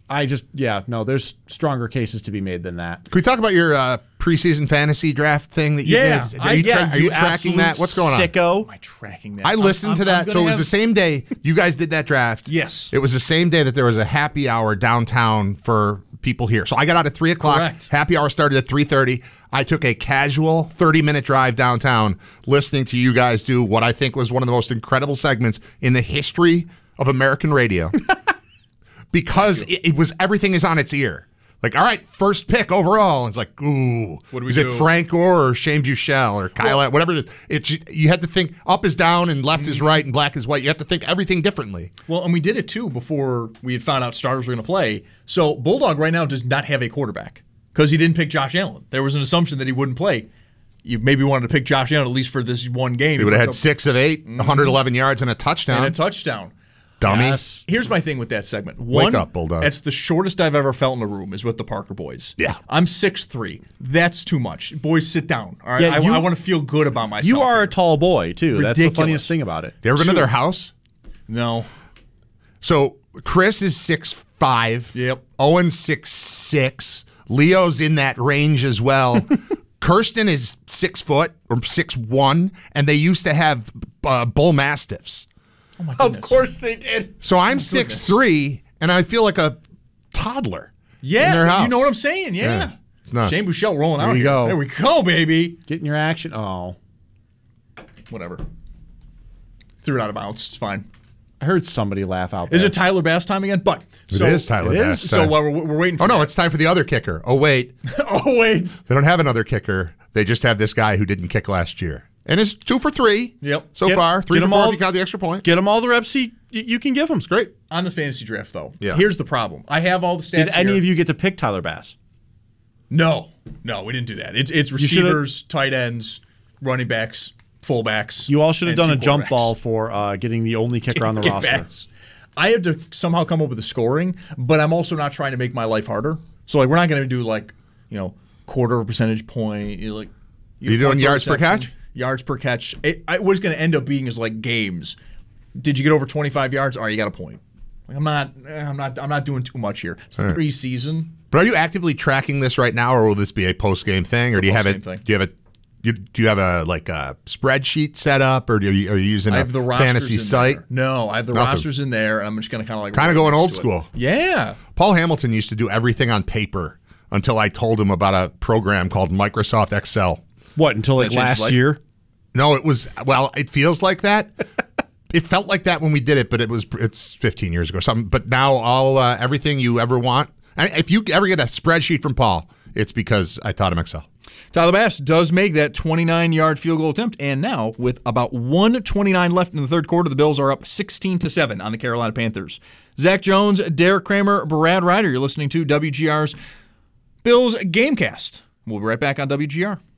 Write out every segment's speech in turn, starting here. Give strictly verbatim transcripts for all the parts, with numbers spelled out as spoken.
I just, yeah, no, there's stronger cases to be made than that. Can we talk about your uh, preseason fantasy draft thing that you yeah, did? Are you, tra- yeah, are you tracking that? What's going on? Sicko. Am I tracking that? I listened I'm, to I'm, that. I'm so it was have... the same day you guys did that draft. Yes. It was the same day that there was a happy hour downtown for people here. So I got out at three o'clock. Correct. Happy hour started at three thirty. I took a casual thirty-minute drive downtown listening to you guys do what I think was one of the most incredible segments in the history of American radio. Because it, it was everything is on its ear. Like, all right, first pick overall. It's like, ooh, what do we is do? it Frank Gore or Shane Buechele or Kyle, well, whatever it is. It's, you had to think up is down and left mm-hmm. is right and black is white. You have to think everything differently. Well, and we did it too before we had found out starters were going to play. So Bulldog right now does not have a quarterback because he didn't pick Josh Allen. There was an assumption that he wouldn't play. You maybe wanted to pick Josh Allen at least for this one game. He would have had six of eight, mm-hmm. one hundred eleven yards and a touchdown. And a touchdown. Dummy. Yes. Here's my thing with that segment. One, Wake up, Bulldog. It's the shortest I've ever felt in a room is with the Parker boys. Yeah. I'm six three. That's too much. Boys, sit down. All right. Yeah, I, you, I want to feel good about myself. You are here. a tall boy, too. Ridiculous. That's the funniest thing about it. You ever been to their house? No. So Chris is six five. Yep. Owen's six six. Leo's in that range as well. Kirsten is six foot or six one, and they used to have uh, bull mastiffs. Oh my goodness. Of course they did. So I'm six three, and I feel like a toddler. Yeah, in their house. You know what I'm saying? Yeah. Yeah, it's nuts. Shane Buechele rolling out There you here. go. There we go, baby. Getting your action. Oh. Whatever. Threw it out of bounds. It's fine. I heard somebody laugh out there. Is it Tyler Bass time again? But so, it is Tyler it Bass. is? So while we're, we're waiting for Oh, no, that. it's time for the other kicker. Oh, wait. oh, wait. They don't have another kicker. They just have this guy who didn't kick last year. And it's two for three Yep. so Get- far. Three get for them four all- if you count the extra point. Get them all the reps you, you can give them. It's great. On the fantasy draft, though, Yeah. here's the problem. I have all the stats Did any here. of you get to pick Tyler Bass? No. No, we didn't do that. It's, it's receivers, tight ends, running backs, fullbacks. You all should have and done a two jump quarterbacks. ball for uh, getting the only kicker on the Get roster. backs. I had to somehow come up with the scoring, but I'm also not trying to make my life harder. So like, we're not going to do like, you know, quarter of a percentage point. You know, like, Are you doing yards per catch? Yards per catch. It, I, what it's going to end up being is like games. Did you get over twenty-five yards? All right, you got a point. Like, I'm not. I'm not. I'm not doing too much here. It's the right. preseason. But are you actively tracking this right now, or will this be a post game thing, or It's do you a have it? post-game thing. Do you have a you, do you have a like a spreadsheet set up, or do you, are you using I a have the rosters fantasy in site? There. No, I have the Nothing. rosters in there, and I'm just going to kind of like Kind of roll going next old to it. school. Yeah. Paul Hamilton used to do everything on paper until I told him about a program called Microsoft Excel. What, until like That changed his last life? year? No, it was well. It feels like that. It felt like that when we did it, but it was it's fifteen years ago or something. But now all uh, everything you ever want. And if you ever get a spreadsheet from Paul, it's because I taught him Excel. Tyler Bass does make that twenty-nine-yard field goal attempt, and now with about one twenty-nine left in the third quarter, the Bills are up sixteen to seven on the Carolina Panthers. Zach Jones, Derek Kramer, Brad Ryder, you're listening to W G R's Bills Gamecast. We'll be right back on W G R.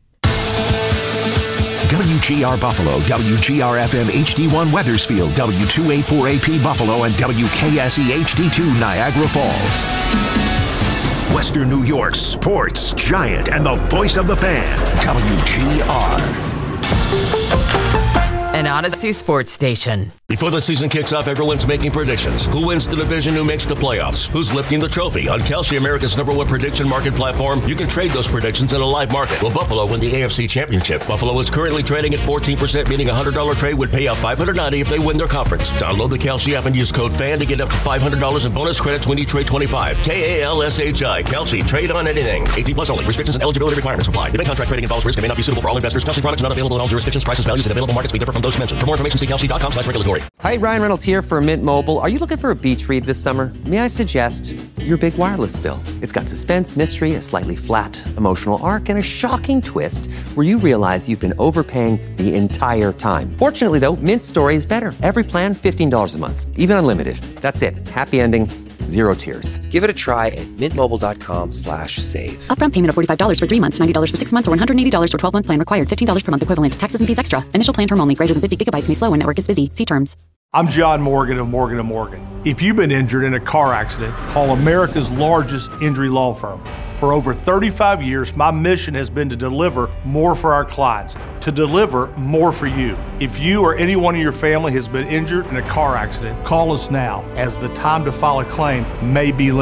W G R Buffalo, W G R F M H D one Weathersfield, W two eighty-four A P Buffalo, and W K S E H D two Niagara Falls. Western New York's sports giant and the voice of the fan, W G R. An Odyssey sports station. Before the season kicks off, everyone's making predictions. Who wins the division? Who makes the playoffs? Who's lifting the trophy? On Kalshi, America's number one prediction market platform, you can trade those predictions in a live market. Will Buffalo win the A F C Championship? Buffalo is currently trading at fourteen percent, meaning a one hundred dollars trade would pay out five hundred ninety dollars if they win their conference. Download the Kalshi app and use code FAN to get up to five hundred dollars in bonus credits when you trade twenty-five. K A L S H I. Kalshi. Trade on anything. eighteen plus only. Restrictions and eligibility requirements apply. The bank contract trading involves risk and may not be suitable for all investors. Kalshi products not available in all jurisdictions. Prices, values, and available markets may differ from those mentioned. For more information, see kalshi dot com slash regulatory. Hi, Ryan Reynolds here for Mint Mobile. Are you looking for a beach read this summer? May I suggest your big wireless bill? It's got suspense, mystery, a slightly flat emotional arc, and a shocking twist where you realize you've been overpaying the entire time. Fortunately, though, Mint's story is better. Every plan, fifteen dollars a month, even unlimited. That's it. Happy ending. Zero tears. Give it a try at mintmobile.com slash save. Upfront payment of forty-five dollars for three months, ninety dollars for six months, or one hundred eighty dollars for twelve-month plan required. fifteen dollars per month equivalent. Taxes and fees extra. Initial plan term only. Greater than fifty gigabytes may slow when network is busy. See terms. I'm John Morgan of Morgan and Morgan. If you've been injured in a car accident, call America's largest injury law firm. For over thirty-five years, my mission has been to deliver more for our clients, to deliver more for you. If you or anyone in your family has been injured in a car accident, call us now, as the time to file a claim may be limited.